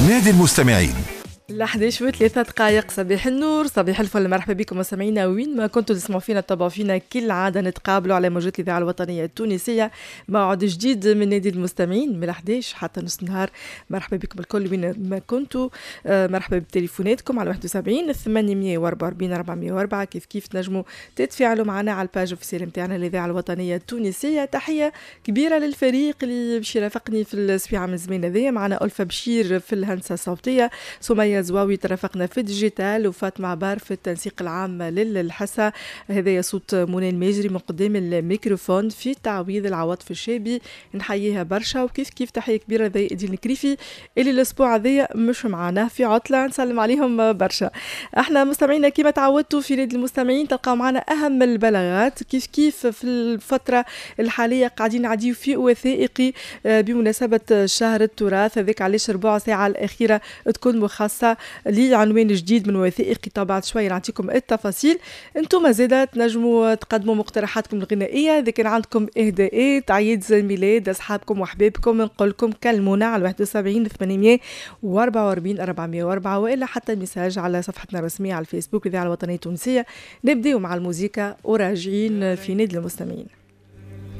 نادي المستمعين. 11:03 صباح النور، صباح الفل، مرحبا بكم مستمعينا وين ما كنتوا تسمعوا فينا تتابعوا فينا كل عادة نتقابلوا على موجات الإذاعة الوطنية التونسية. موعد جديد من نادي المستمعين من 11 حتى نص نهار. مرحبا بكم الكل وين ما كنتوا. مرحبا بتليفوناتكم على 71 844 404. كيف تنجموا تتفاعلوا معنا على الباج اوفيسيال نتاعنا الإذاعة الوطنية التونسية. تحية كبيرة للفريق اللي باش يرافقني في السبيعة من زمان هذايا. معنا ألفا بشير في الهندسة الصوتية، سمية زواوي ترافقنا في الديجيتال، وفاطمة عبار في التنسيق العام للحسا. هذا صوت منى الماجري من قدام الميكروفون في تعويض العواطف الشابي. نحييها برشا. وكيف تحية كبيرة ذي دين الكريفي اللي الأسبوع هذايا مش معنا في عطلة، نسلم عليهم برشا. احنا مستمعينا كما تعودتوا في نادي المستمعين تلقاو معنا أهم البلاغات كيف في الفترة الحالية قاعدين نعديو في وثائقي بمناسبة شهر التراث. هذاك علاش ربع ساعة الأخيرة تكون مخصصة لعنوان جديد من وثائقي. طبعا شوية نعطيكم التفاصيل. انتم زادة تنجموا تقدموا مقترحاتكم الغنائية إذا كان عندكم إهداءات عيد ميلاد أصحابكم وأحبابكم. نقولكم كلمونا على 71 844 404 وإلا حتى المساج على صفحتنا الرسمية على الفيسبوك الإذاعة الوطنية التونسية. نبدأ مع الموسيقى وراجعين في نادي المستمعين.